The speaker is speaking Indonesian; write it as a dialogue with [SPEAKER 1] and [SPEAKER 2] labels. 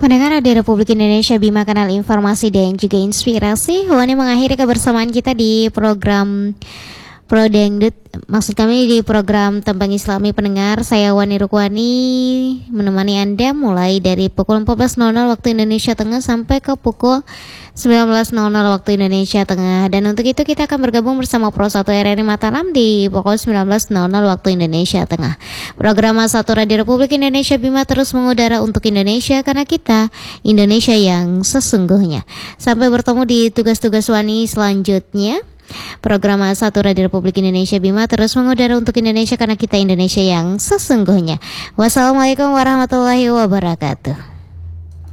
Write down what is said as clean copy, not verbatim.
[SPEAKER 1] Pendengar di Republik Indonesia Bima, kanal informasi dan juga inspirasi. Wani mengakhiri kebersamaan kita di program Pro Dangdut, maksud kami di program Tembang Islami. Pendengar, saya Wani Rukwani menemani Anda mulai dari pukul 14.00 waktu Indonesia Tengah sampai ke pukul 19.00 waktu Indonesia Tengah. Dan untuk itu kita akan bergabung bersama Pro 1 RRI Mataram di pukul 19.00 waktu Indonesia Tengah. Program 1 Radio Republik Indonesia Bima terus mengudara untuk Indonesia, karena kita Indonesia yang sesungguhnya. Sampai bertemu di tugas-tugas Wani selanjutnya. Program 1 Radio Republik Indonesia Bima terus mengudara untuk Indonesia, karena kita Indonesia yang sesungguhnya. Wassalamualaikum warahmatullahi wabarakatuh.